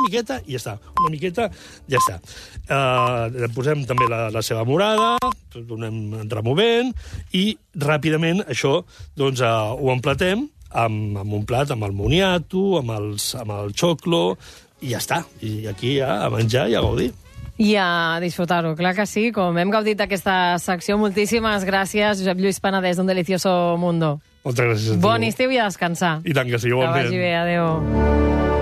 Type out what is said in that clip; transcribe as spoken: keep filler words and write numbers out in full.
miqueta i ja està. Una miqueta, ja està. Uh, posem també la, la seva morada, donem removent, i ràpidament això doncs, uh, ho emplatem amb, amb un plat, amb el moniato, amb, els, amb el xoclo, i ja està. I aquí ja a menjar i a gaudir. I a disfrutar-ho, clar que sí. Com hem gaudit d'aquesta secció, moltíssimes gràcies, Josep Lluís Panadès, d'un delicioso mundo. Moltes gràcies a tu. Bon estiu i a descansar. I tant que sí, igualment. Que vagi bé, adéu.